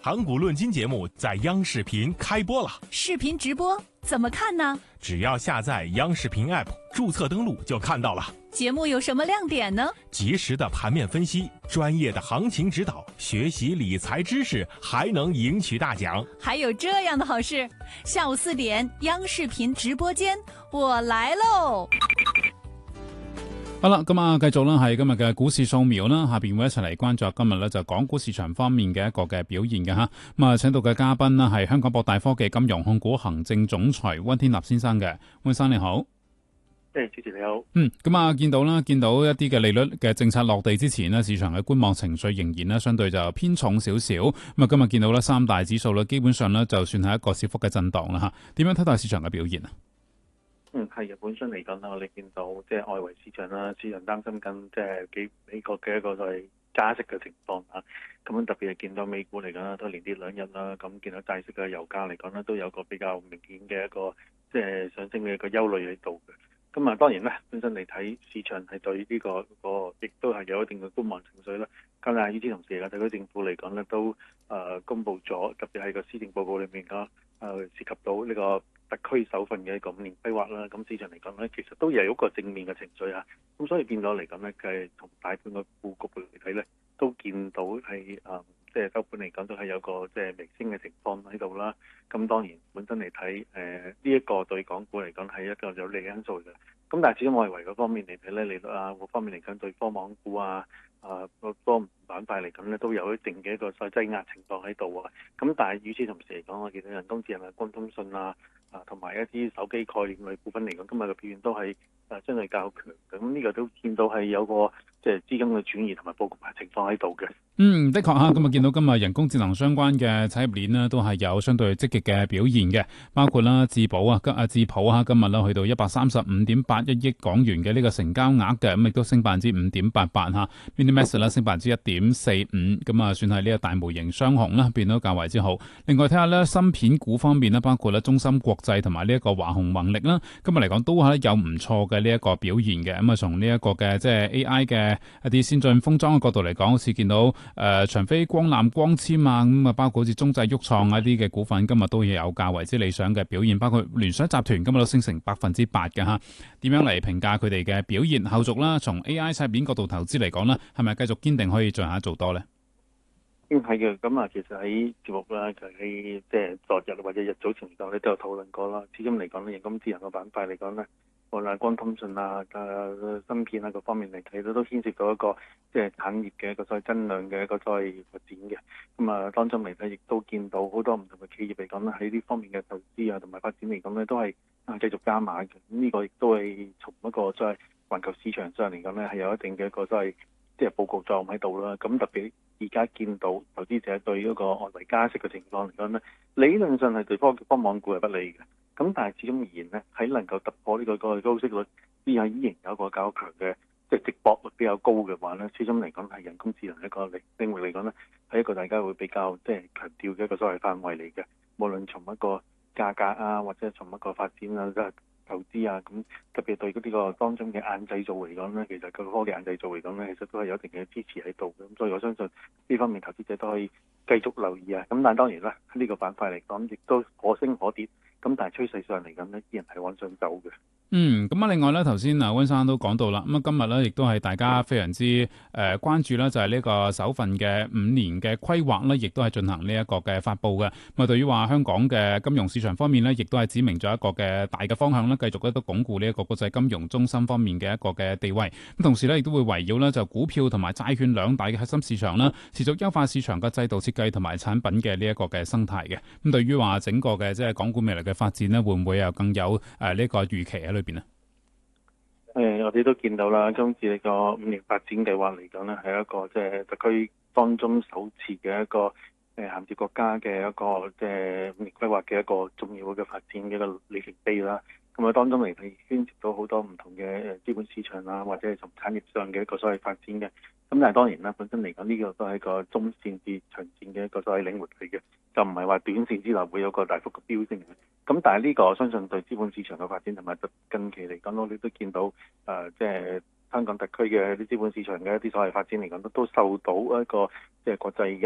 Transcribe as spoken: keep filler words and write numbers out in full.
盘古论金节目在央视频开播了， 视频直播怎么看呢？ 只要下载央视频 App， 注册登录就看到了。 节目有什么亮点呢？ 及时的盘面分析，专业的行情指导，学习理财知识，还能赢取大奖。 还有这样的好事，下午四點央視頻直播間，我來嘍！ 好啦，咁啊，繼續啦，係今日嘅股市掃描啦。下邊會一齊嚟關注今日咧就港股市場方面嘅一個嘅表現嘅吓。咁啊，請到嘅嘉賓啦係香港博大科技金融控股行政總裁溫天納先生嘅。溫生你好。 誒，主持你好。 嗯，咁啊，見到啦，見到一啲嘅利率嘅政策落地之前呢，市場嘅觀望情緒仍然呢相對就偏重少少。咁啊，今日見到咧三大指數咧，基本上咧就算係一個小幅嘅震盪啦吓。點樣睇待市場嘅表現啊？ 嗯，係嘅。本身嚟講啦，我哋見到即係外圍市場啦，市場擔心緊即係幾美國嘅一個所謂加息嘅情況啊。咁特別係見到美股嚟講啦，都連跌兩日啦。咁見到債息嘅油價嚟講咧，都有個比較明顯嘅一個即係上升嘅一個憂慮喺度嘅。咁啊，當然啦，本身嚟睇市場係對呢、這個個亦都係有一定嘅觀望情緒啦。咁但係與此同時，特區政府嚟講咧，都誒、呃、公布咗，特別係個施政報告裏面嘅誒涉及到呢個特區首份嘅一個五年規劃啦。咁市場嚟講咧，其實都有一個正面嘅情緒啊。咁所以變咗嚟講咧，佢從大盤嘅佈局嚟睇咧，都見到係誒。呃即係收盤嚟講都係有個即係微升嘅情況喺度啦。咁當然本身嚟睇，誒呢一個對港股嚟講係一個有利因素嘅。咁但係始終外圍嗰方面嚟睇咧，利率啊嗰方面嚟講對科網股啊啊個多板塊嚟講咧都有一定嘅一個所謂擠壓情況喺度啊。咁但係與此同時嚟講，我見到人工智能啊、光通訊啊啊同埋一啲手機概念類股份嚟講，今日嘅表現都係誒相對較強。咁呢個都見到係有個即係資金嘅轉移同埋佈局嘅情況喺度嘅。 嗯，的確嚇，咁啊見到今日人工智能相關嘅產業鏈呢，都係有相對積極嘅表現嘅，包括啦智保啊，啊智普啊，今日啦去到一百三十五點八一億港元嘅呢個成交額嘅，咁亦都升百分之五點八八嚇。MiniMax 啦升百分之一點四五，咁啊算係呢個大模型雙雄啦，變到較為之好。另外睇下咧芯片股方面呢，包括咧中芯國際同埋呢一個華虹宏力啦，今日嚟講都係有唔錯嘅呢一個表現嘅。咁啊從呢一個嘅即係 A I 嘅一啲先進封裝嘅角度嚟講，好似見到。誒、呃、長飛光纜光纖啊，咁啊包括好似中製鬱創一啲嘅股份，今日都有較為之理想嘅表現，包括聯想集團今日都升成百分之八嘅嚇。點樣嚟評價佢哋嘅表現？後續啦，從 A I 產業鏈角度投資嚟講咧，係咪繼續堅定可以進一下做多咧？ 嗯，係嘅。咁啊，其實喺節目啦，就喺即係昨日或者日早前嚟講咧，都有討論過啦。始終嚟講咧，人工智能嘅板塊嚟講咧，無論係光通訊啊、誒芯片啊各方面嚟睇，都都牽涉到一個即係產業嘅一個所謂增量嘅一個所謂發展嘅。咁啊，當中嚟睇，亦都見到好多唔同嘅企業嚟講咧，喺呢方面嘅投資啊同埋發展嚟講咧，都係啊繼續加碼嘅。咁呢個亦都係從一個所謂環球市場上嚟講咧，係有一定嘅一個所謂即係佈局作用喺度啦。咁特別而家見到投資者對嗰個外圍加息嘅情況嚟講咧，理論上係對科科網股係不利嘅。咁但係始終而言咧，喺能夠突破呢個個高息率，之下依然有一個較強嘅即係值博率比較高嘅話咧，始終嚟講係人工智能一個領領域嚟講咧，係一個大家會比較即係強調嘅一個所謂範圍嚟嘅。無論從一個價格啊，或者從一個發展啊，即係投資啊，咁特別對呢個當中嘅硬製造嚟講咧，其實個科技硬製造嚟講咧，其實都係有一定嘅支持喺度嘅。咁所以我相信呢方面投資者都可以繼續留意啊。咁但係當然啦，呢個板塊嚟講，亦都可升可跌。咁但係趨勢上嚟講呢，依然係往上走嘅。 嗯，咁啊，另外咧，頭先啊溫生都講到啦，咁啊今日咧亦都係大家非常之誒、呃、關注啦，就係呢個首份嘅五年嘅規劃咧，亦都係進行呢一個嘅發布嘅。咁啊，對於話香港嘅金融市場方面咧，亦都係指明咗一個嘅大嘅方向啦，繼續咧都鞏固呢一個國際金融中心方面嘅一個嘅地位。咁同時咧，亦都會圍繞咧就股票同埋債券兩大嘅核心市場啦，持續優化市場嘅制度設計同埋產品嘅呢一個嘅生態嘅。咁對於話整個嘅即係港股未來嘅發展咧，會唔會有更有誒呢個預期喺裏邊咧？ 誒，我哋都見到啦，今次呢個五年發展計劃嚟講咧，係一個即係特區當中首次嘅一個誒銜接國家嘅一個即係五年規劃嘅一個重要嘅發展嘅一個里程碑啦。咁啊，當中嚟睇牽涉到好多唔同嘅誒資本市場啊，或者係從產業上嘅一個所謂發展嘅。咁但係當然啦，本身嚟講呢個都係一個中線至長線嘅一個所謂領域嚟嘅，就唔係話短線之內會有個大幅嘅飆升嘅。咁但係呢個我相信對資本市場嘅發展同埋近期嚟講，我哋都見到誒，即、呃、係、就是、香港特區嘅啲資本市場嘅一啲所謂發展嚟講，都都受到一個即係、就是、國際嘅